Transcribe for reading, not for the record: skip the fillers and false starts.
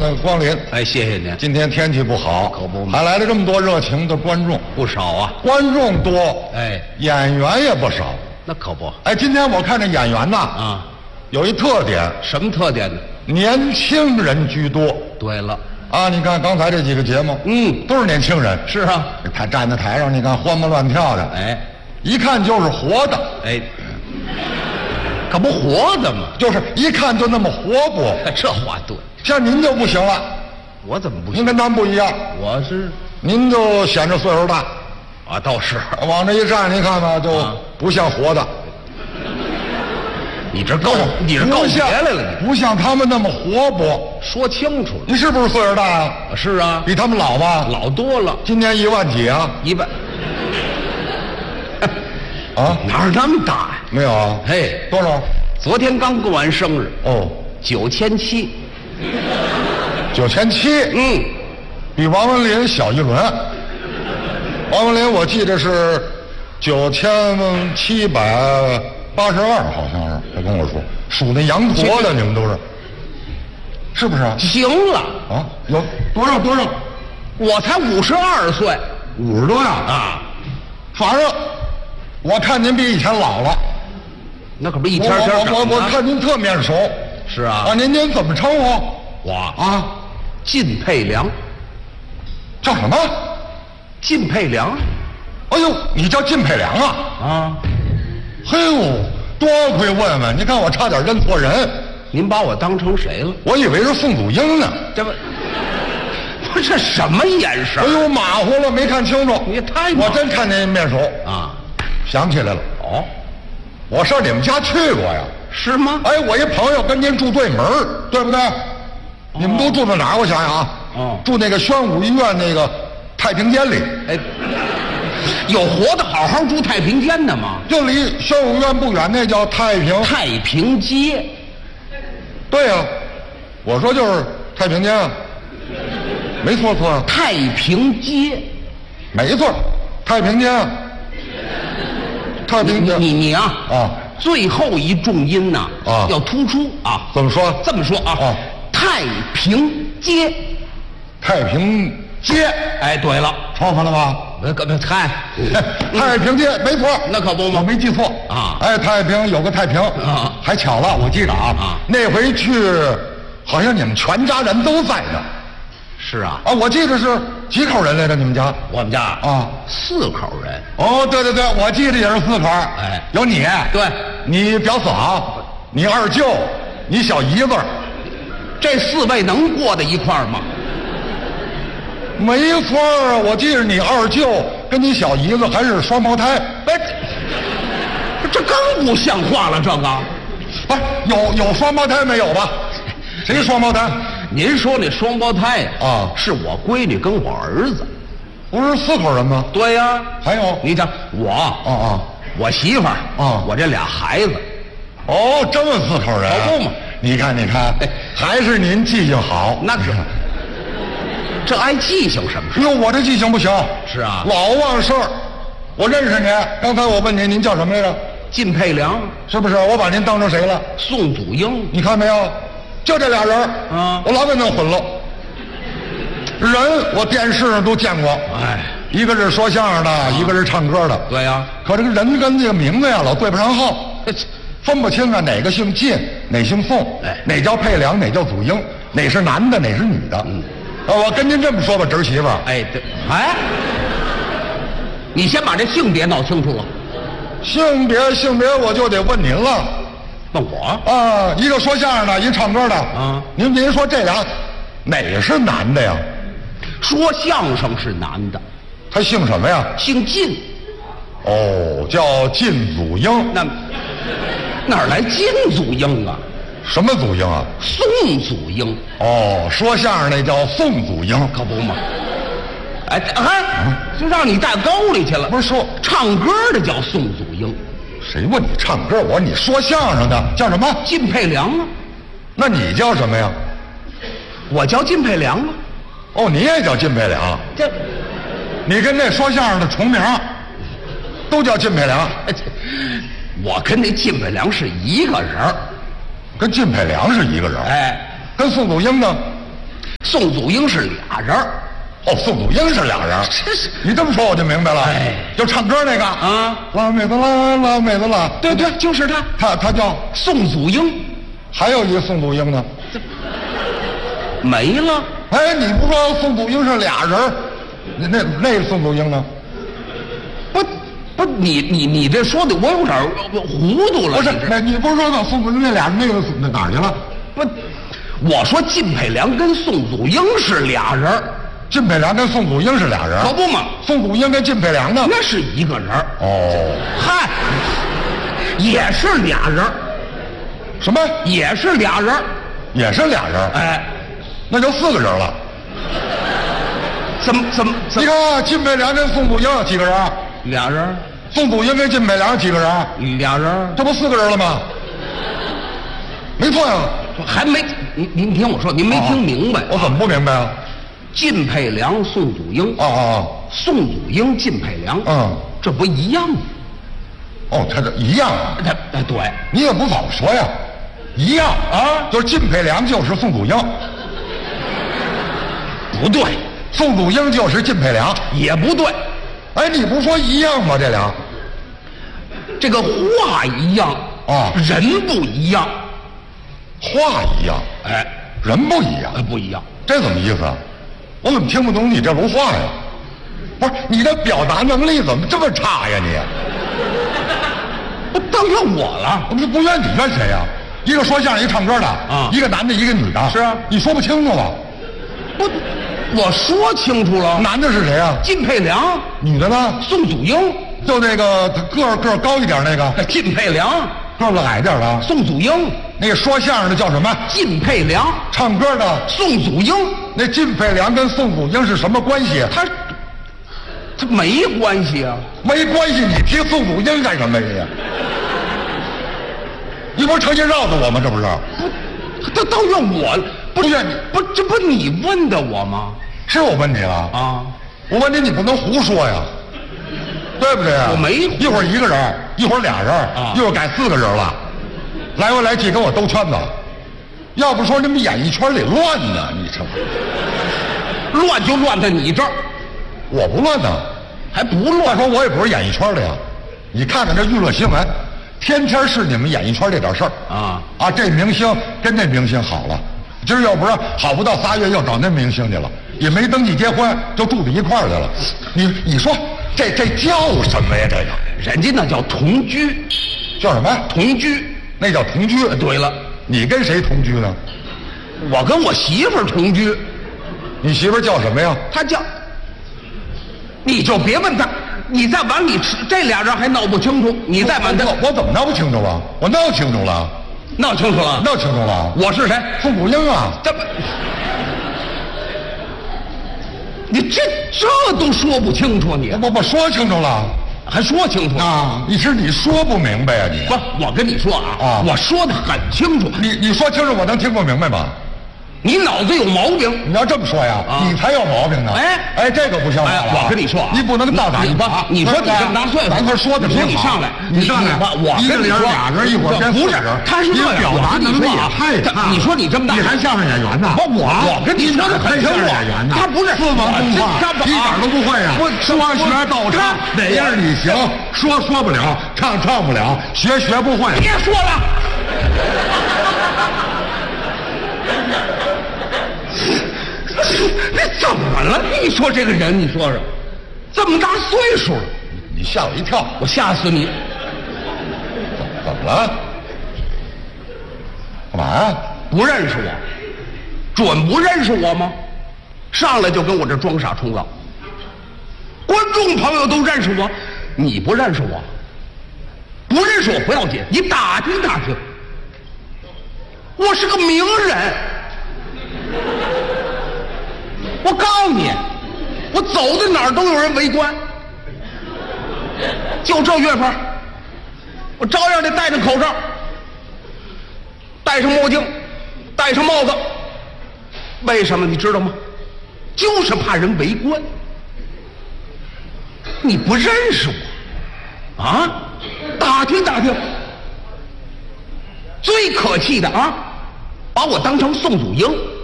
的光临。 哎，谢谢您。 今天天气不好， 可不嘛， 还来了这么多热情的观众， 不少啊。 观众多， 哎， 演员也不少。 那可不。 哎，今天我看这演员呐， 啊， 有一特点， 什么特点呢？ 年轻人居多。 对了， 啊，你看刚才这几个节目，都是年轻人。 是啊， 他站在台上，你看欢蹦乱跳的， 哎， 一看就是活的， 哎，可不活的吗？ 就是一看就那么活泼。 这话对。 像您就不行了， 我怎么不行？ 您跟咱不一样， 我是您就显着岁数大， 啊，倒是往这一站，您看吧，就不像活的。 你这告别来了， 不像他们那么活泼。 说清楚了。 你是不是岁数大啊？ 是啊， 比他们老吧？ 老多了。 今年1万几啊 ？100。 啊？ 哪有那么大呀？ 没有啊？ 嘿， 多少？ 昨天刚过完生日。 哦 ，9700。 9700。比王文林小一轮。王文林我记得是9782，好像是他跟我说，属那羊驼的，你们都是不是啊？ 行了啊，有多少？ 我才52岁 ，50多呀！ 啊， 反正我看您比以前老了。 那可不一天天长啊。 我看您特面熟。是啊。啊，您怎么称呼？ 我啊， 靳佩良。 叫什么？ 靳佩良。 哎呦，你叫靳佩良啊？ 啊。 嘿呦，多亏问问，你看我差点认错人。 您把我当成谁了？ 我以为是宋祖英呢。 这不，这什么眼神？ 哎呦，马虎了，没看清楚。 你太…… 我真看见面熟啊， 想起来了。 哦， 我上你们家去过呀。 是吗？ 哎，我一朋友跟您住对门，对不对？你们都住在哪儿？我想想啊。 哦， 住那个宣武医院那个太平间里。 哎。有活的好好住太平间的吗？ 就离宣武院不远，那叫太平街。 对呀，我说就是太平间啊，没错啊。 太平街， 没错，太平间啊。太平间， 你啊，最后一重音呐要突出啊。 怎么说？ 这么说啊，太平街， 太平街。 哎，对了， 抄反了吧？ 嗨， 太平街没错， 那可不吗？ 我没记错啊。 哎，太平有个太平啊， 还巧了，我记着啊，那回去好像你们全家人都在呢。 是啊。 啊，我记得是几口人来着？你们家？ 我们家啊 ，4口人。 哦，对，我记得也是4口。 哎， 有你， 对， 你表嫂，你二舅，你小姨子， 这4位能过在一块儿吗？ 没错啊，我记着你二舅跟你小姨子还是双胞胎。 哎，这更不像话了，这个。 不是有双胞胎没有吧？谁双胞胎？ 您说那双胞胎呀？ 啊， 是我闺女跟我儿子。 不是4口人吗？ 对呀。 还有你讲我，我媳妇儿我这俩孩子。 哦，这么4口人。 可不嘛。 你看，还是您记性好。 那是。这爱记性什么事？ 哟，我这记性不行。 是啊， 老忘事儿。我认识您，刚才我问您叫什么来着？ 靳佩良， 是不是？我把您当成谁了？ 宋祖英。 你看没有？就这俩人啊， 我老给弄混了。人我电视上都见过， 哎， 一个是说相声的，一个是唱歌的。 对呀， 可这个人跟这个名字呀老对不上号，分不清啊，哪个姓靳，哪姓宋，哪叫佩良，哪叫祖英，哪是男的，哪是女的。我跟您这么说吧，侄媳妇儿。 哎，对，哎，你先把这性别闹清楚了。 性别我就得问您了。 问我啊，一个说相声的，一个唱歌的啊。 您说这俩哪是男的呀？ 说相声是男的。 他姓什么呀？ 姓靳。 哦，叫靳祖英。 那哪儿来靳祖英啊？ 什么祖英啊？ 宋祖英。 哦，说相声那叫宋祖英， 可不嘛。哎，就让你带沟里去了。 不是说唱歌的叫宋祖英。 谁问你唱歌？我说你说相声的叫什么？ 靳佩良啊。 那你叫什么呀？ 我叫靳佩良啊。 哦，你也叫靳佩良？ 这， 你跟那说相声的重名，都叫靳佩良。 我跟那靳佩良是一个人。 跟靳佩良是一个人。 哎， 跟宋祖英呢？ 宋祖英是俩人。 哦，宋祖英是俩人。 是你这么说我就明白了。 哎， 就唱歌那个啊， 老妹子啦，老妹子啦。 对对，就是他。 他叫宋祖英。 还有一个宋祖英呢？ 没了。 哎，你不说宋祖英是俩人，那个宋祖英呢？ 不，你这说的我有点糊涂了。 不是，你不是说宋祖英那俩人那哪儿去了？ 不，我说靳佩良跟宋祖英是俩人。 靳佩良跟宋祖英是俩人， 可不嘛？ 宋祖英跟靳佩良呢？ 那是一个人。 哦， 嗨，也是俩人。 什么？ 也是俩人？ 也是俩人？ 哎， 那就4个人了。 怎么？ 你看靳佩良跟宋祖英有几个人？ 俩人。 宋祖英跟靳佩良几个人？ 俩人。 这不4个人了吗？没错呀。 还没您听我说，您没听明白。 我怎么不明白啊？ 靳佩良、宋祖英。宋祖英、靳佩良。这不一样吗？ 哦，他这一样啊。 对。 你也不早说呀。一样啊，就是靳佩良就是宋祖英。 不对， 宋祖英就是靳佩良。 也不对。 哎，你不说一样吗？这俩， 这个话一样啊， 人不一样。 话一样， 哎， 人不一样， 不一样。 这怎么意思啊？我怎么听不懂你这轱话呀？不是，你的表达能力怎么这么差呀？你， 不当怨我了？ 我不怨你，怨谁呀？一个说相声，一个唱歌的啊，一个男的，一个女的。 是啊， 你说不清楚了。 不，我说清楚了。 男的是谁啊？ 靳佩良。 女的呢？ 宋祖英。 就那个他个儿高一点那个。 靳佩良。 个儿矮点的。 宋祖英。 那个说相声的叫什么？ 靳佩良。 唱歌的宋祖英。 那靳佩良跟宋祖英是什么关系？ 他没关系啊。 没关系，你提宋祖英干什么呀？你不是成心绕着我吗？这不是？ 不，他当怨我，不是你，不，这不你问的我吗？ 是我问你了啊！我问你，你不能胡说呀，对不对啊？ 我没一会儿一个人，一会儿俩人，一会儿改4个人了，来回来去跟我兜圈子。要不说你们演艺圈里乱呢，你这乱就乱在你这儿， 我不乱呢， 还不乱？ 说我也不是演艺圈的呀，你看看这娱乐新闻。天天是你们演艺圈这点事儿啊！这明星跟那明星好了，今儿要不是好不到3月又找那明星去了，也没登记结婚就住在一块儿去了。你说这叫什么呀？这个人家那叫同居， 叫什么？ 同居， 那叫同居。 对了， 你跟谁同居呢？ 我跟我媳妇儿同居。 你媳妇儿叫什么呀？ 她叫……你就别问她。你再往里吃，这俩人还闹不清楚。你再往我怎么闹不清楚了？我闹清楚了， 闹清楚了， 闹清楚了。 我是谁？ 宋祖英啊！ 这不，你这都说不清楚你。 我说清楚了， 还说清楚啊？你说不明白啊你？ 不，我跟你说啊，我说的很清楚。 你说清楚，我能听不明白吗？ 你脑子有毛病！ 你要这么说呀，你才有毛病呢！哎，这个不像话了！ 我跟你说， 你不能大打一耙。你说你这么大岁数， 咱可说的你说你上来， 你上来， 我一个人俩人一会儿变4人， 他是这样， 表达能力也太差。 你说你这么大， 你还相声演员呢？ 我跟你说的很清楚， 演员呢？ 他不是 4王东话，一点都不会呀！说学逗唱，哪样你行？说不了，唱不了，学不会。 别说了。你怎么了？你说这个人，你说说，这么大岁数了， 你吓我一跳， 我吓死你！ 怎么了？干嘛呀？ 不认识我，准不认识我吗？上来就跟我这装傻充愣。观众朋友都认识我，你不认识我？不认识我不要紧，你打听打听，我是个名人。我告诉你，我走到哪儿都有人围观。就这月份，我照样得戴着口罩，戴上墨镜，戴上帽子。为什么你知道吗？就是怕人围观。你不认识我啊？打听打听。最可气的啊，把我当成宋祖英。